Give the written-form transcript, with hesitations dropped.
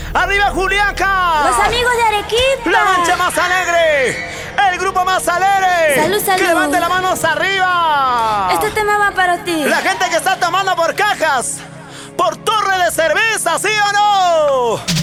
¡Arriba Juliaca! Los amigos de Arequipa. ¡La mancha más alegre! ¡El grupo más alegre! Salud, salud. ¡Que levante las manos arriba! Este tema va para ti. La gente que está tomando por cajas, por torre de cerveza, ¿sí o no?